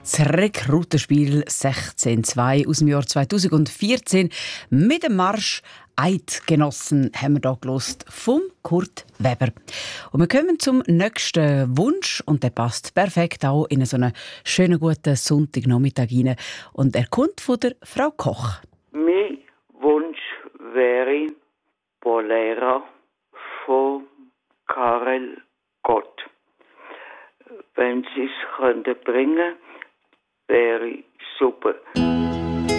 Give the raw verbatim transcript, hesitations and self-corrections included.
Das Rekrutenspiel sechzehn zwei aus dem Jahr zweitausendvierzehn mit dem Marsch «Eidgenossen» haben wir hier gehört vom Kurt Weber. Und wir kommen zum nächsten Wunsch und der passt perfekt auch in so einen schönen, guten Sonntagnachmittag rein. Und er kommt von der Frau Koch. Mein Wunsch wäre Bolero von Karel Gott. Wenn Sie es bringen könnten, wäre super.